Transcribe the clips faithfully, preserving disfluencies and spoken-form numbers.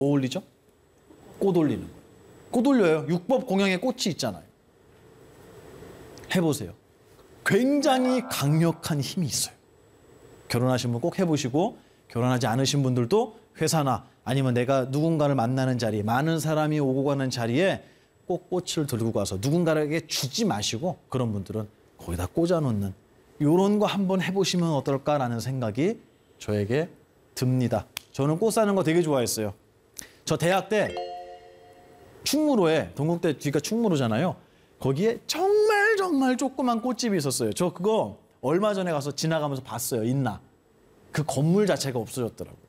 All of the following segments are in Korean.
올리죠? 꽃 올리는 거예요. 꽃 올려요. 율법 공양에 꽃이 있잖아요. 해보세요. 굉장히 강력한 힘이 있어요. 결혼하신 분 꼭 해보시고 결혼하지 않으신 분들도 회사나 아니면 내가 누군가를 만나는 자리, 많은 사람이 오고 가는 자리에 꼭 꽃을 들고 가서 누군가에게 주지 마시고 그런 분들은 거기다 꽂아놓는 이런 거 한번 해보시면 어떨까라는 생각이 저에게 듭니다. 저는 꽃 사는 거 되게 좋아했어요. 저 대학 때 충무로에, 동국대 뒤가 충무로잖아요. 거기에 정말 정말 조그만 꽃집이 있었어요. 저 그거 얼마 전에 가서 지나가면서 봤어요. 있나. 그 건물 자체가 없어졌더라고요.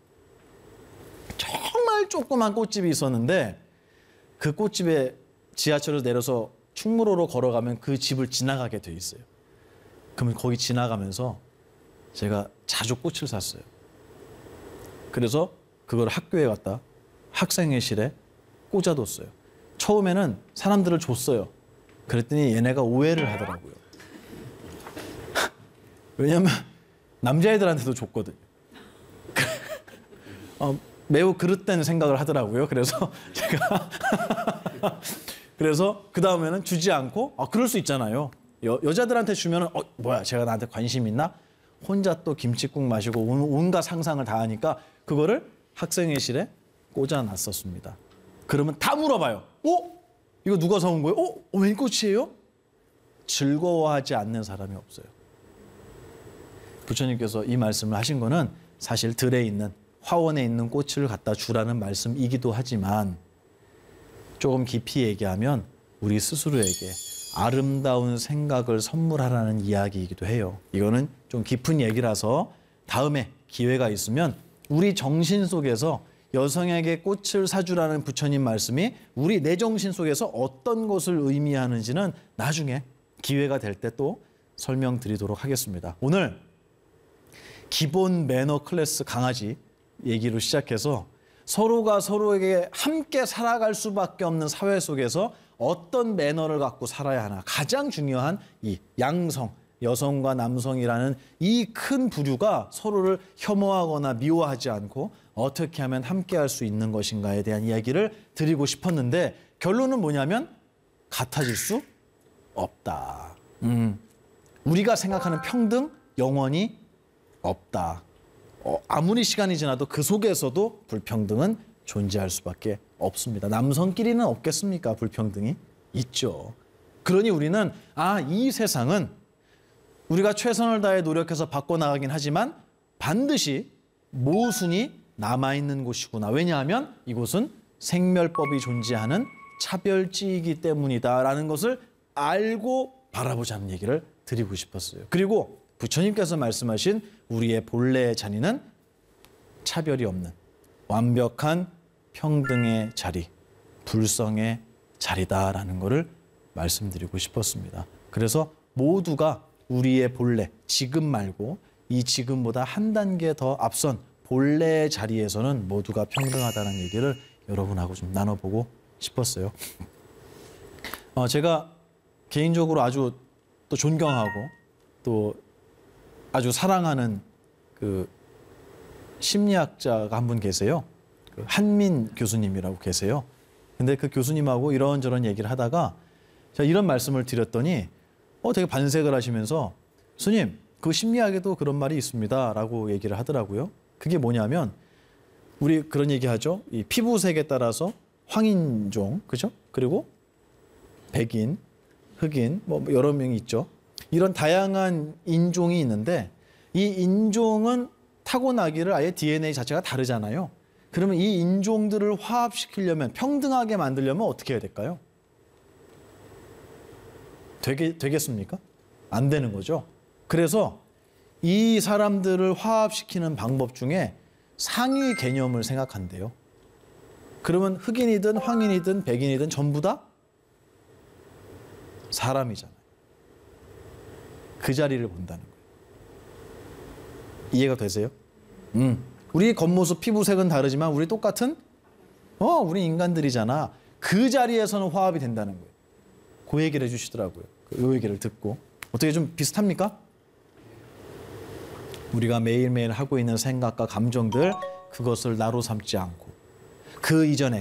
정말 조그만 꽃집이 있었는데 그 꽃집에 지하철을 내려서 충무로로 걸어가면 그 집을 지나가게 돼 있어요. 그러면 거기 지나가면서 제가 자주 꽃을 샀어요. 그래서 그걸 학교에 갖다 학생회실에 꽂아뒀어요. 처음에는 사람들을 줬어요. 그랬더니 얘네가 오해를 하더라고요. 왜냐면 남자애들한테도 줬거든요. 어, 매우 그릇된 생각을 하더라고요. 그래서 제가 그래서 그 다음에는 주지 않고 아 그럴 수 있잖아요. 여, 여자들한테 주면은 어 뭐야 제가 나한테 관심 있나? 혼자 또 김칫국 마시고 온, 온갖 상상을 다 하니까 그거를 학생회실에 꽂아놨었습니다. 그러면 다 물어봐요. 어? 이거 누가 사온 거예요? 어? 어 웬 꽃이에요? 즐거워하지 않는 사람이 없어요. 부처님께서 이 말씀을 하신 거는 사실 들에 있는 화원에 있는 꽃을 갖다 주라는 말씀이기도 하지만 조금 깊이 얘기하면 우리 스스로에게 아름다운 생각을 선물하라는 이야기이기도 해요. 이거는 좀 깊은 얘기라서 다음에 기회가 있으면 우리 정신 속에서 여성에게 꽃을 사주라는 부처님 말씀이 우리 내 정신 속에서 어떤 것을 의미하는지는 나중에 기회가 될 때 또 설명드리도록 하겠습니다. 오늘 기본 매너 클래스 강아지 얘기로 시작해서 서로가 서로에게 함께 살아갈 수밖에 없는 사회 속에서 어떤 매너를 갖고 살아야 하나 가장 중요한 이 양성, 여성과 남성이라는 이 큰 부류가 서로를 혐오하거나 미워하지 않고 어떻게 하면 함께 할 수 있는 것인가에 대한 이야기를 드리고 싶었는데 결론은 뭐냐면 같아질 수 없다. 음, 우리가 생각하는 평등 영원히 없다. 어, 아무리 시간이 지나도 그 속에서도 불평등은 존재할 수밖에 없습니다. 남성끼리는 없겠습니까? 불평등이 있죠. 그러니 우리는 아, 이 세상은 우리가 최선을 다해 노력해서 바꿔나가긴 하지만 반드시 모순이 남아있는 곳이구나. 왜냐하면 이곳은 생멸법이 존재하는 차별지이기 때문이다라는 것을 알고 바라보자는 얘기를 드리고 싶었어요. 그리고 부처님께서 말씀하신 우리의 본래의 자리는 차별이 없는 완벽한 평등의 자리, 불성의 자리다라는 것을 말씀드리고 싶었습니다. 그래서 모두가 우리의 본래, 지금 말고 이 지금보다 한 단계 더 앞선 본래의 자리에서는 모두가 평등하다는 얘기를 여러분하고 좀 나눠보고 싶었어요. 어, 제가 개인적으로 아주 또 존경하고 또 아주 사랑하는 그 심리학자가 한 분 계세요. 그 한민 교수님이라고 계세요. 근데 그 교수님하고 이런저런 얘기를 하다가 제가 이런 말씀을 드렸더니 어 되게 반색을 하시면서 스님 그 심리학에도 그런 말이 있습니다 라고 얘기를 하더라고요. 그게 뭐냐면 우리 그런 얘기 하죠. 이 피부색에 따라서 황인종, 그죠? 그리고 백인, 흑인, 뭐 여러 명이 있죠. 이런 다양한 인종이 있는데 이 인종은 타고나기를 아예 디엔에이 자체가 다르잖아요. 그러면 이 인종들을 화합시키려면 평등하게 만들려면 어떻게 해야 될까요? 되게, 되겠습니까? 안 되는 거죠. 그래서 이 사람들을 화합시키는 방법 중에 상위 개념을 생각한대요. 그러면 흑인이든 황인이든 백인이든 전부 다 사람이잖아요. 그 자리를 본다는 거예요. 이해가 되세요? 음. 우리 겉모습, 피부색은 다르지만 우리 똑같은 어, 우리 인간들이잖아. 그 자리에서는 화합이 된다는 거예요. 그 얘기를 해주시더라고요. 그 얘기를 듣고. 어떻게 좀 비슷합니까? 우리가 매일매일 하고 있는 생각과 감정들 그것을 나로 삼지 않고 그 이전에